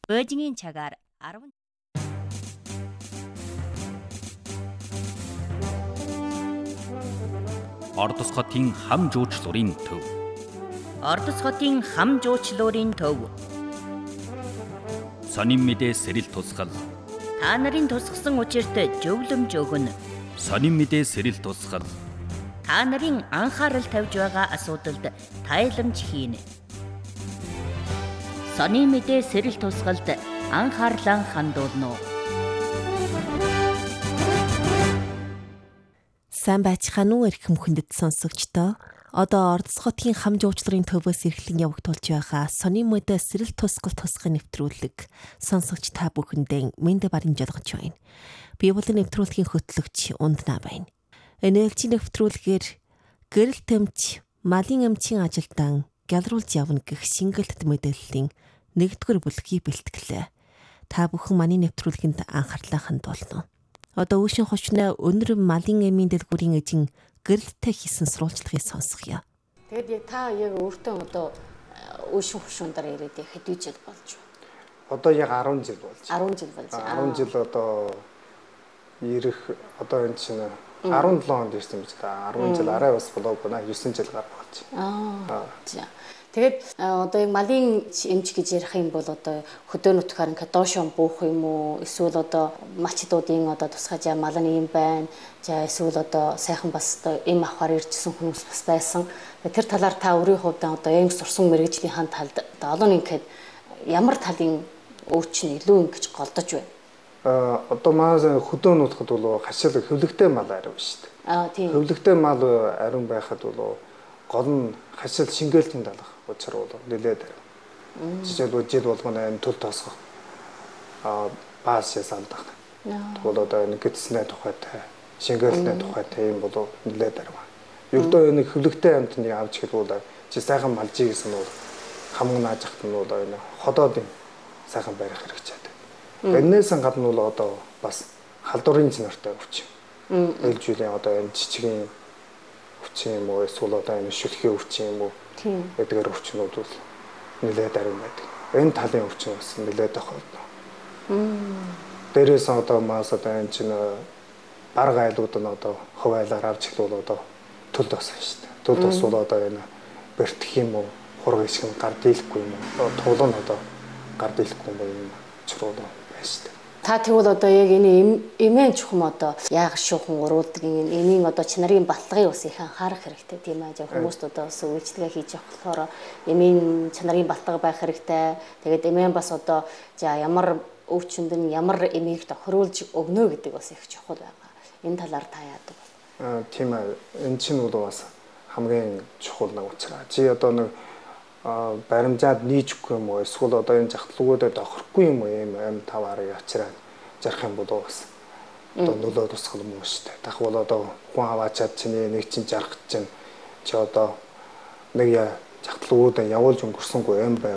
Бөөжингийн цагаар 10 Ордос хотын хам жуучлуурын төв. Ордос хотын хам жуучлуурын төв. Сонин мэдээ сэрэл тусгал. Та нарын тусгсан учирт зөвлөмж өгнө. Сонин мэдээ сэрэл тусгал. Та нарын анхаарал тавьж байгаа асуудалд тайламж хийнэ. Сонин мэдээ сэрэл тусгалд анхаарлаа хандуулно. Сайн байцгаана уу эрхэм хүндэт сонсогчдоо. Одоо Ордос хотын хам жуучлалын төвөөс эрхлэн явагдуулж байгаа сонин мэдээ сэрэл тусгал тусгын нэвтрүүлэг сонсогч та бүхэндээ мэндэ барин жолгож байна. Би бол нэвтрүүлгийн хөтлөгч Унднаа байна. Энерги нэвтрүүлгээр гэрэл тэмч малын эмчийн ажилдан гялруулж явна гэх шингэлт мэдээллийн 1-р бүлгийг бэлтгэлээ. Та бүхэн манай нэвтрүүлгэнд анхаарлаа хандуулно. Одоо үүшин хошноо өнөр малын эмийн дэлгүүрийн эжин гэрэлтэй хийсэн сурвалжлагыг сонсгоё. Тэгэд яг та яг өөртөө одоо үүшин хошуундаар ирээд хэдий жил болж байна? Одоо яг 10 жил болж. 10 жил болж. 10 жил одоо ирэх одоо энэ чинь 17 онд ирсэн биз дээ. 10 жил арай бас болоогүй наа 9 жил гар болж. За. Тэгээд одоо яг малын эмч гэж ярих юм бол одоо хөдөө нутгаар ингээд доошоо буух юм уу? Эсвэл одоо малчдуудын одоо тусгай жаа мал нь юм байна. За эсвэл одоо сайхан бас одоо эм авахар иржсэн хүмүүс бас байсан. Тэр талаар та өөрийн хувьд одоо эм сурсан мэргэжлийн хан талд одоо олон ингээд ямар талын өөрчлөлт илүү ингэж голдож байна? Одоо маа хөдөө нутгад бол хашил хөвлөгтэй мал ариун шүү дээ. Тийм. Хөвлөгтэй мал ариун байхад бол гол нь хашил шингээлтийн далах учир бол нэлээд ариун. Жишээлбэл жил болгоно энэ төл тосгох баасаас алдах. Тэгвэл одоо энэ гидснээ тухайтай, шингээлтний тухайтай юм бол нэлээд ариун. Ердөө энэ хөвлөгтэй амтныг авч хэлбэл чи сайхан малжиг гэсэн бол хамаг нааж ахт нь бол энэ ходоодын сайхан барих хэрэгцээтэй. Энээс гадна бол одоо бас халдварын цэнэртэй өвчин. Ээлж үлийн одоо энэ жижигэн өвчин юм уу эсвэл одоо энэ шүлхий өвчин юм уу эдгээр өвчнүүд бол нэлээд ариун байдаг. Энэ талын өвчин бас нэлээд тохиолдно. Дээрээс одоо маас одоо энэ чинь бараг айлууд нь одоо хувь айлаар авч хэлбэл одоо төл тос шүү дээ. Төл тос бол одоо энэ бэртэх юм уу хураг ишг нь гар дийлэхгүй юм уу тулан одоо гар дийлэхгүй юм чруу байна шүү дээ. Та тэгвэл одоо яг энэ эмээн чухам одоо яг шуухан урууддаг энэ эмийн одоо чанарын баталгыг бас их анхаарах хэрэгтэй тийм ээ. Хүмүүст одоо бас үйлчлэгээ хийж явах болохоор эмийн чанарын баталга байх хэрэгтэй. Тэгээд эмээн бас одоо за ямар өвчнөд нь ямар эмийг тохируулж өгнө гэдэг бас их чухал байгаа. Энэ талаар та яадаг вэ? Тийм ээ. Энэ чинь бол бас хамгийн чухал нэг учраас. Чи одоо нэг баримжаад нийжгүй юм уу эсвэл одоо энэ захтлуугуудад тохирохгүй юм уу юм аим таваарыг ачраад жарах юм бол бас одоо нөлөө тусгал юм шүү дээ. Дахвал одоо хүн аваачаад чиний нэг чинь жарах чинь чи одоо нэг захтлуугуудаа явуулж өнгөрсөнгүй юм бай